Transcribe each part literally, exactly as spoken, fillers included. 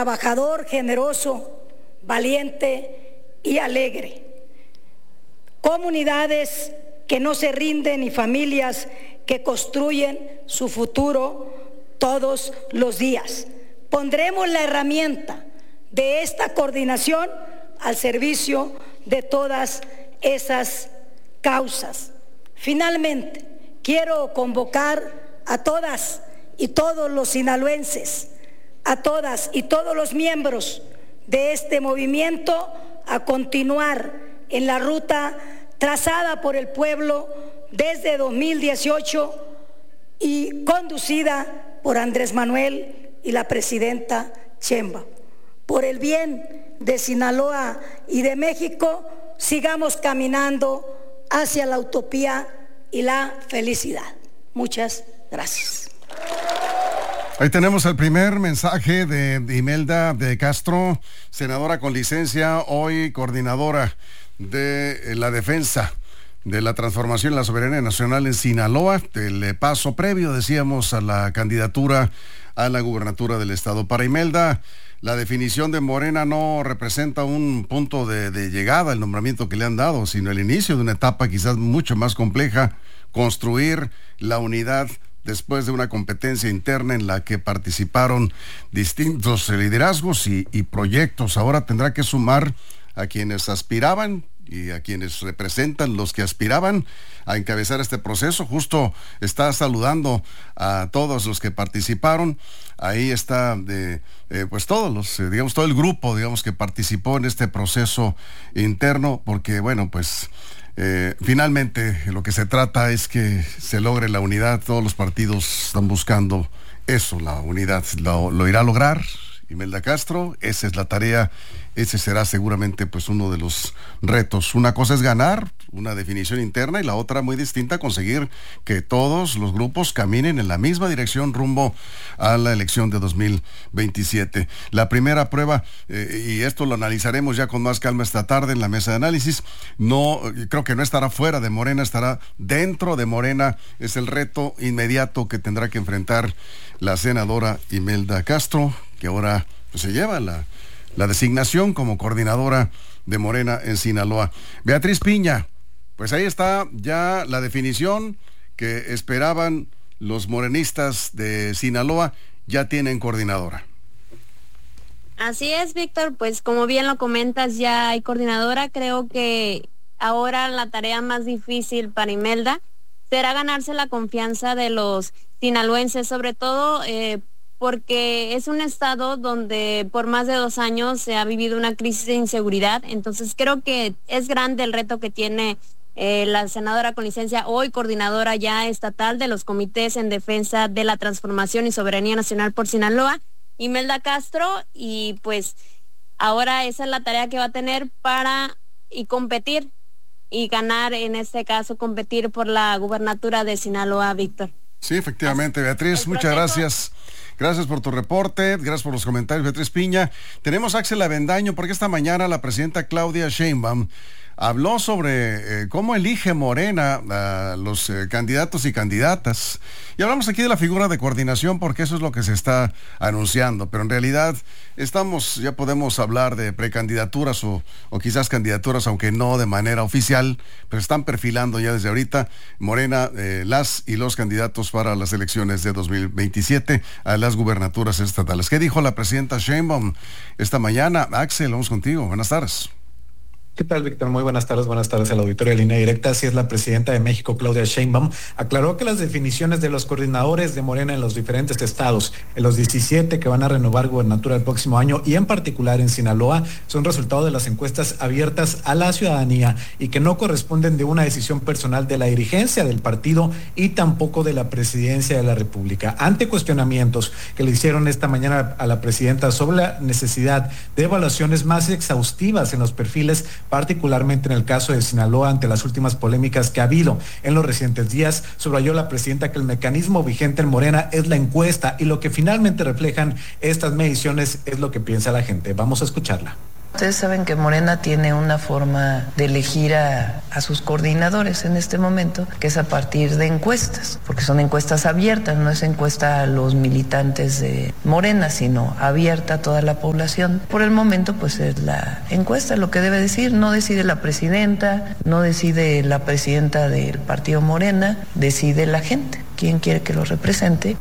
trabajador, generoso, valiente y alegre. Comunidades que no se rinden y familias que construyen su futuro todos los días. Pondremos la herramienta de esta coordinación al servicio de todas esas causas. Finalmente, quiero convocar a todas y todos los sinaloenses, a todas y todos los miembros de este movimiento a continuar en la ruta trazada por el pueblo desde dos mil dieciocho y conducida por Andrés Manuel y la presidenta Sheinbaum. Por el bien de Sinaloa y de México, sigamos caminando hacia la utopía y la felicidad. Muchas gracias. Ahí tenemos el primer mensaje de Imelda de Castro, senadora con licencia, hoy coordinadora de la defensa de la transformación y la soberanía nacional en Sinaloa, el paso previo, decíamos, a la candidatura a la gubernatura del estado. Para Imelda, la definición de Morena no representa un punto de, de llegada, el nombramiento que le han dado, sino el inicio de una etapa quizás mucho más compleja, construir la unidad después de una competencia interna en la que participaron distintos liderazgos y, y proyectos. Ahora tendrá que sumar a quienes aspiraban y a quienes representan los que aspiraban a encabezar este proceso. Justo está saludando a todos los que participaron. Ahí está de, eh, pues todos los, eh, digamos, todo el grupo, digamos, que participó en este proceso interno, porque bueno, pues eh, finalmente lo que se trata es que se logre la unidad. Todos los partidos están buscando eso, la unidad. Lo, lo irá a lograr Imelda Castro, esa es la tarea, ese será seguramente pues uno de los retos. Una cosa es ganar una definición interna y la otra muy distinta, conseguir que todos los grupos caminen en la misma dirección rumbo a la elección de dos mil veintisiete. La primera prueba, eh, y esto lo analizaremos ya con más calma esta tarde en la mesa de análisis, no, creo que no estará fuera de Morena, estará dentro de Morena, es el reto inmediato que tendrá que enfrentar la senadora Imelda Castro, que ahora pues, se lleva la, la designación como coordinadora de Morena en Sinaloa. Beatriz Piña, pues ahí está ya la definición que esperaban los morenistas de Sinaloa, ya tienen coordinadora. Así es, Víctor, pues como bien lo comentas, ya hay coordinadora. Creo que ahora la tarea más difícil para Imelda será ganarse la confianza de los sinaloenses, sobre todo eh, porque es un estado donde por más de dos años se ha vivido una crisis de inseguridad. Entonces creo que es grande el reto que tiene eh, la senadora con licencia, hoy coordinadora ya estatal de los comités en defensa de la transformación y soberanía nacional por Sinaloa, Imelda Castro, y pues ahora esa es la tarea que va a tener para y competir y ganar, en este caso competir por la gubernatura de Sinaloa, Víctor. Sí, efectivamente, Beatriz, muchas gracias. Gracias por tu reporte, gracias por los comentarios, Beatriz Piña. Tenemos a Axel Avendaño, porque esta mañana la presidenta Claudia Sheinbaum habló sobre eh, cómo elige Morena a los eh, candidatos y candidatas. Y hablamos aquí de la figura de coordinación porque eso es lo que se está anunciando. Pero en realidad estamos, ya podemos hablar de precandidaturas o, o quizás candidaturas, aunque no de manera oficial, pero están perfilando ya desde ahorita Morena, eh, las y los candidatos para las elecciones de dos mil veintisiete a las gubernaturas estatales. ¿Qué dijo la presidenta Sheinbaum esta mañana? Axel, vamos contigo. Buenas tardes. ¿Qué tal, Víctor? Muy buenas tardes, buenas tardes al auditorio de Línea Directa. Así es, la presidenta de México, Claudia Sheinbaum, aclaró que las definiciones de los coordinadores de Morena en los diferentes estados, en los diecisiete que van a renovar gubernatura el próximo año y en particular en Sinaloa, son resultado de las encuestas abiertas a la ciudadanía y que no corresponden de una decisión personal de la dirigencia del partido y tampoco de la presidencia de la República. Ante cuestionamientos que le hicieron esta mañana a la presidenta sobre la necesidad de evaluaciones más exhaustivas en los perfiles, particularmente en el caso de Sinaloa, ante las últimas polémicas que ha habido en los recientes días, subrayó la presidenta que el mecanismo vigente en Morena es la encuesta y lo que finalmente reflejan estas mediciones es lo que piensa la gente. Vamos a escucharla. Ustedes saben que Morena tiene una forma de elegir a, a sus coordinadores en este momento, que es a partir de encuestas, porque son encuestas abiertas, no es encuesta a los militantes de Morena, sino abierta a toda la población. Por el momento, pues es la encuesta lo que debe decir, no decide la presidenta, no decide la presidenta del partido Morena, decide la gente, quién quiere que lo represente.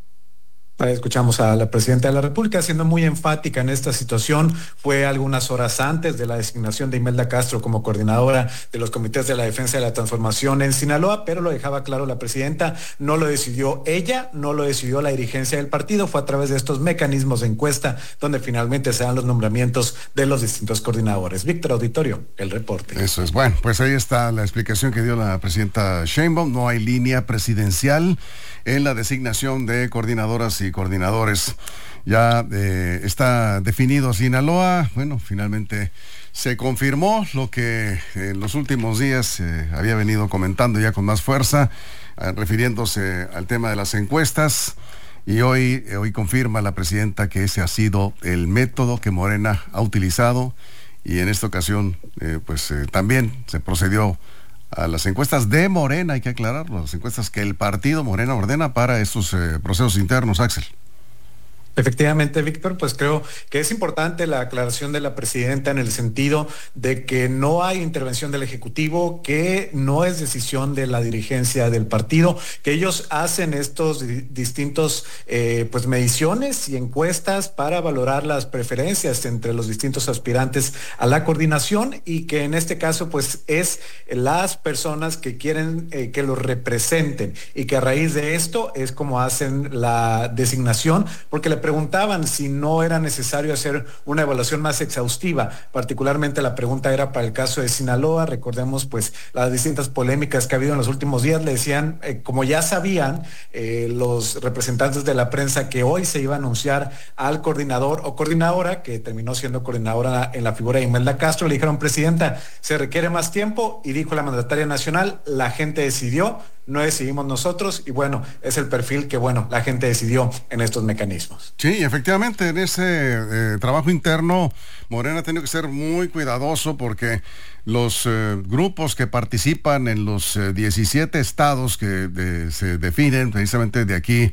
Escuchamos a la presidenta de la República siendo muy enfática en esta situación. Fue algunas horas antes de la designación de Imelda Castro como coordinadora de los comités de la defensa de la transformación en Sinaloa, pero lo dejaba claro la presidenta, no lo decidió ella, no lo decidió la dirigencia del partido, fue a través de estos mecanismos de encuesta donde finalmente se dan los nombramientos de los distintos coordinadores. Víctor Auditorio, el reporte. Eso es, bueno, pues ahí está la explicación que dio la presidenta Sheinbaum. No hay línea presidencial en la designación de coordinadoras y coordinadores. Ya eh, está definido Sinaloa. Bueno, finalmente se confirmó lo que en los últimos días eh, había venido comentando ya con más fuerza, eh, refiriéndose al tema de las encuestas. Y hoy, eh, hoy confirma la presidenta que ese ha sido el método que Morena ha utilizado. Y en esta ocasión, eh, pues eh, también se procedió a las encuestas de Morena, hay que aclararlo, las encuestas que el partido Morena ordena para estos eh, procesos internos, Axel. Efectivamente, Víctor, pues creo que es importante la aclaración de la presidenta en el sentido de que no hay intervención del Ejecutivo, que no es decisión de la dirigencia del partido, que ellos hacen estos di- distintos eh, pues mediciones y encuestas para valorar las preferencias entre los distintos aspirantes a la coordinación y que en este caso pues es las personas que quieren eh, que los representen y que a raíz de esto es como hacen la designación, porque la preguntaban si no era necesario hacer una evaluación más exhaustiva, particularmente la pregunta era para el caso de Sinaloa. Recordemos pues las distintas polémicas que ha habido en los últimos días. Le decían, eh, como ya sabían eh, los representantes de la prensa, que hoy se iba a anunciar al coordinador o coordinadora, que terminó siendo coordinadora en la figura de Imelda Castro. Le dijeron, presidenta, se requiere más tiempo, y dijo la mandataria nacional, la gente decidió, no decidimos nosotros, y bueno, es el perfil que, bueno, la gente decidió en estos mecanismos. Sí, efectivamente, en ese eh, trabajo interno, Morena ha tenido que ser muy cuidadoso porque los eh, grupos que participan en los eh, diecisiete estados que de, se definen precisamente de aquí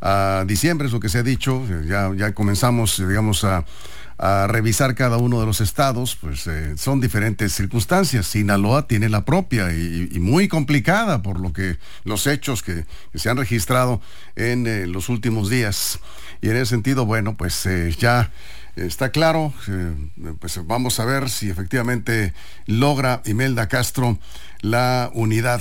a diciembre, es lo que se ha dicho, ya, ya comenzamos, digamos, a... a revisar cada uno de los estados, pues eh, son diferentes circunstancias. Sinaloa tiene la propia y, y muy complicada por lo que los hechos que, que se han registrado en eh, los últimos días. Y en ese sentido, bueno, pues eh, ya está claro, eh, pues vamos a ver si efectivamente logra Imelda Castro la unidad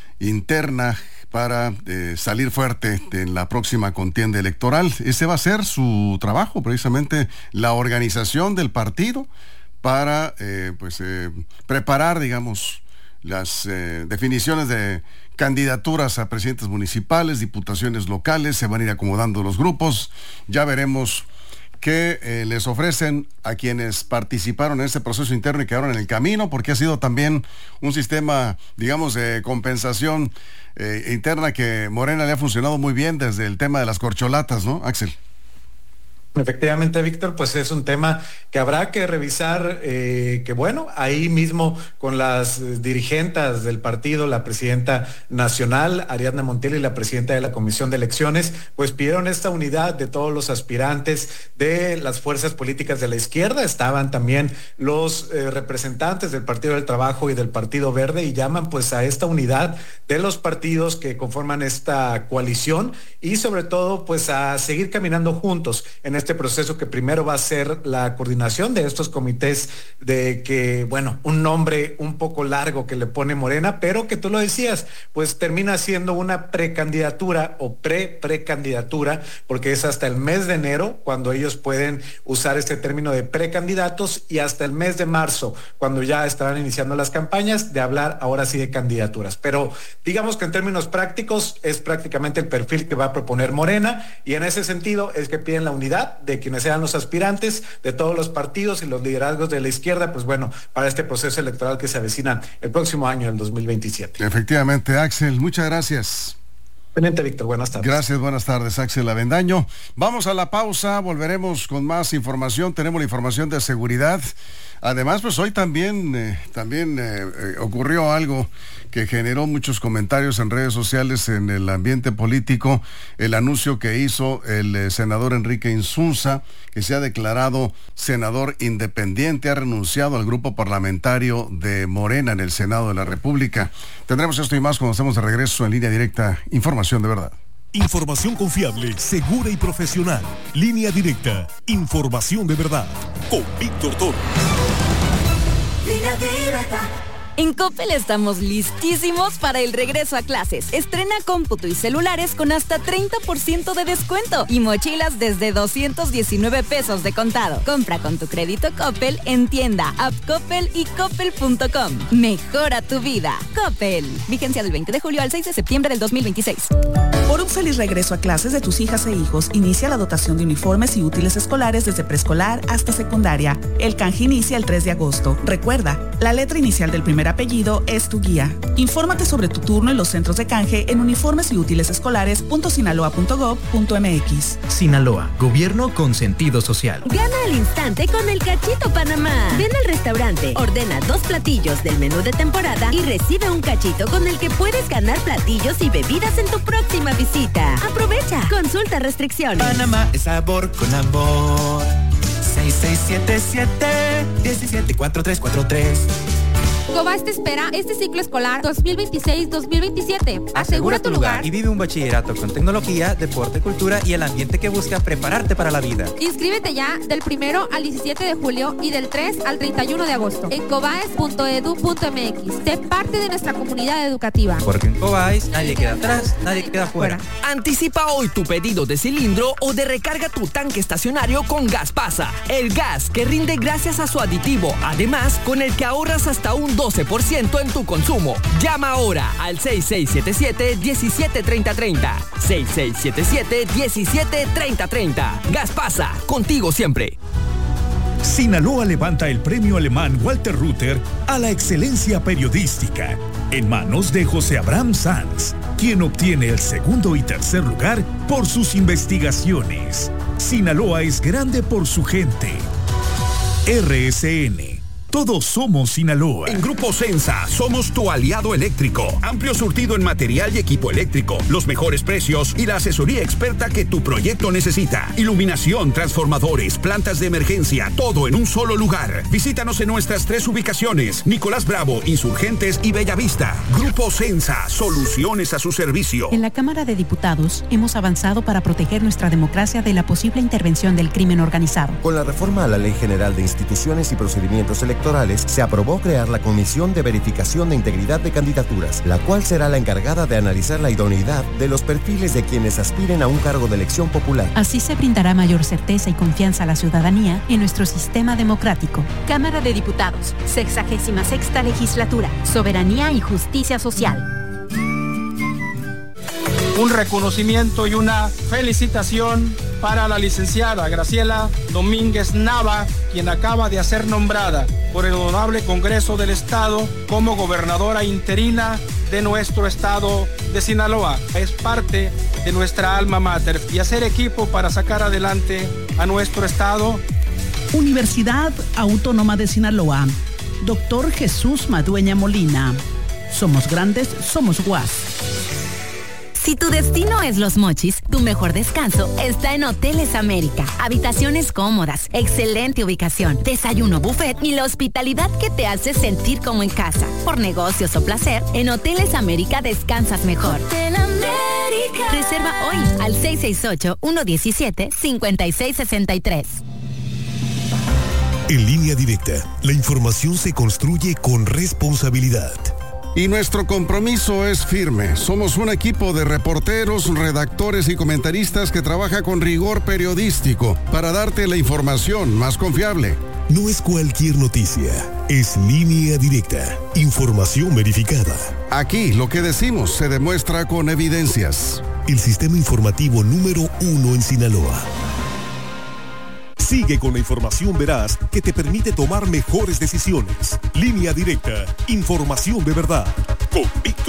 interna para eh, salir fuerte en la próxima contienda electoral. Ese va a ser su trabajo, precisamente la organización del partido para eh, pues eh, preparar, digamos, las eh, definiciones de candidaturas a presidentes municipales, diputaciones locales. Se van a ir acomodando los grupos. Ya veremos que eh, les ofrecen a quienes participaron en este proceso interno y quedaron en el camino, porque ha sido también un sistema, digamos, de compensación eh, interna que Morena le ha funcionado muy bien desde el tema de las corcholatas, ¿no, Axel? Efectivamente, Víctor, pues es un tema que habrá que revisar, eh, que bueno, ahí mismo con las eh, dirigentes del partido, la presidenta nacional, Ariadna Montiel, y la presidenta de la Comisión de Elecciones, pues pidieron esta unidad de todos los aspirantes de las fuerzas políticas de la izquierda. Estaban también los eh, representantes del Partido del Trabajo y del Partido Verde, y llaman pues a esta unidad de los partidos que conforman esta coalición y sobre todo pues a seguir caminando juntos en este proceso que primero va a ser la coordinación de estos comités, de que, bueno, un nombre un poco largo que le pone Morena, pero que tú lo decías, pues termina siendo una precandidatura o pre-precandidatura, porque es hasta el mes de enero cuando ellos pueden usar este término de precandidatos, y hasta el mes de marzo cuando ya estarán iniciando las campañas de hablar ahora sí de candidaturas. Pero digamos que en términos prácticos es prácticamente el perfil que va a proponer Morena, y en ese sentido es que piden la unidad de quienes sean los aspirantes de todos los partidos y los liderazgos de la izquierda, pues bueno, para este proceso electoral que se avecina el próximo año, el dos mil veintisiete. Efectivamente, Axel, muchas gracias. Pendiente, Víctor, buenas tardes. Gracias, buenas tardes, Axel Avendaño. Vamos a la pausa, volveremos con más información. Tenemos la información de seguridad. Además, pues hoy también, eh, también eh, eh, ocurrió algo que generó muchos comentarios en redes sociales en el ambiente político, el anuncio que hizo el eh, senador Enrique Insunza, que se ha declarado senador independiente, ha renunciado al grupo parlamentario de Morena en el Senado de la República. Tendremos esto y más cuando estemos de regreso en Línea Directa, Información de Verdad. Información confiable, segura y profesional. Línea Directa, Información de Verdad, con Víctor Toro. Línea Directa. En Coppel estamos listísimos para el regreso a clases. Estrena cómputo y celulares con hasta treinta por ciento de descuento y mochilas desde doscientos diecinueve pesos de contado. Compra con tu crédito Coppel en tienda, app Coppel y coppel punto com. Mejora tu vida. Coppel. Vigencia del veinte de julio al seis de septiembre del dos mil veintiséis. Por un feliz regreso a clases de tus hijas e hijos, inicia la dotación de uniformes y útiles escolares desde preescolar hasta secundaria. El canje inicia el tres de agosto. Recuerda, la letra inicial del primer apellido es tu guía. Infórmate sobre tu turno en los centros de canje en uniformes y útiles escolares punto sinaloa punto gob punto mx. Sinaloa, gobierno con sentido social. Gana al instante con el Cachito Panamá. Ven al restaurante, ordena dos platillos del menú de temporada y recibe un cachito con el que puedes ganar platillos y bebidas en tu próxima visita. Aprovecha. Consulta restricciones. Panamá es sabor con amor. seis seis siete siete, uno siete cuatro tres cuatro tres. Cobás te espera este ciclo escolar dos mil veintiséis dos mil veintisiete. Asegura tu lugar y vive un bachillerato con tecnología, deporte, cultura y el ambiente que busca prepararte para la vida. Inscríbete ya del primero al diecisiete de julio y del tres al treinta y uno de agosto en cobaes punto edu punto mx. Sé parte de nuestra comunidad educativa. Porque en Cobaes nadie queda atrás, nadie queda fuera. Anticipa hoy tu pedido de cilindro o de recarga tu tanque estacionario con Gaspasa, el gas que rinde gracias a su aditivo, además con el que ahorras hasta un doce por ciento en tu consumo. Llama ahora al seis seis siete siete, diecisiete treinta treinta. seis seis siete siete, diecisiete treinta treinta. Gaspasa, contigo siempre. Sinaloa levanta el premio alemán Walter Rütter a la excelencia periodística en manos de José Abraham Sanz, quien obtiene el segundo y tercer lugar por sus investigaciones. Sinaloa es grande por su gente. R S N. Todos somos Sinaloa. En Grupo Sensa somos tu aliado eléctrico. Amplio surtido en material y equipo eléctrico, los mejores precios y la asesoría experta que tu proyecto necesita. Iluminación, transformadores, plantas de emergencia, todo en un solo lugar. Visítanos en nuestras tres ubicaciones: Nicolás Bravo, Insurgentes y Bellavista. Grupo Sensa, soluciones a su servicio. En la Cámara de Diputados hemos avanzado para proteger nuestra democracia de la posible intervención del crimen organizado. Con la reforma a la Ley General de Instituciones y Procedimientos Electorales, se aprobó crear la Comisión de Verificación de Integridad de Candidaturas, la cual será la encargada de analizar la idoneidad de los perfiles de quienes aspiren a un cargo de elección popular. Así se brindará mayor certeza y confianza a la ciudadanía en nuestro sistema democrático. Cámara de Diputados, sexagésima sexta legislatura, Soberanía y Justicia Social. Un reconocimiento y una felicitación para la licenciada Graciela Domínguez Nava, quien acaba de ser nombrada por el Honorable Congreso del Estado como gobernadora interina de nuestro estado de Sinaloa. Es parte de nuestra alma mater y hacer equipo para sacar adelante a nuestro estado. Universidad Autónoma de Sinaloa. Doctor Jesús Madueña Molina. Somos grandes, somos U A S. Si tu destino es Los Mochis, tu mejor descanso está en Hoteles América. Habitaciones cómodas, excelente ubicación, desayuno buffet y la hospitalidad que te hace sentir como en casa. Por negocios o placer, en Hoteles América descansas mejor. Hotel América. Reserva hoy al seis seis ocho, uno uno siete, cinco seis seis tres. En Línea Directa, la información se construye con responsabilidad. Y nuestro compromiso es firme. Somos un equipo de reporteros, redactores y comentaristas que trabaja con rigor periodístico para darte la información más confiable. No es cualquier noticia, es Línea Directa, información verificada. Aquí lo que decimos se demuestra con evidencias. El sistema informativo número uno en Sinaloa. Sigue con la información veraz que te permite tomar mejores decisiones. Línea Directa, información de verdad. Con Víctor